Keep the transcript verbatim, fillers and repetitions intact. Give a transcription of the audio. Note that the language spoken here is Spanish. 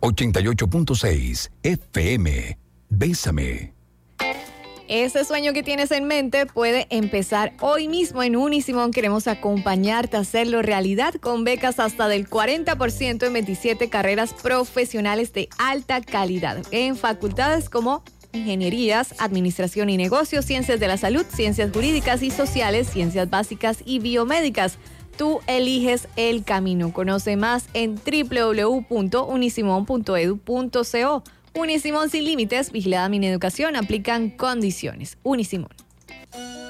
ochenta y ocho punto seis F M. Bésame. Ese sueño que tienes en mente puede empezar hoy mismo en Unisimón. Queremos acompañarte a hacerlo realidad con becas hasta del cuarenta por ciento en veintisiete carreras profesionales de alta calidad en facultades como ingenierías, administración y negocios, ciencias de la salud, ciencias jurídicas y sociales, ciencias básicas y biomédicas. Tú eliges el camino. Conoce más en doble u doble u doble u punto unisimón punto e d u punto co. Unisimón sin límites, vigilada Mineducación, aplican condiciones. Unisimón.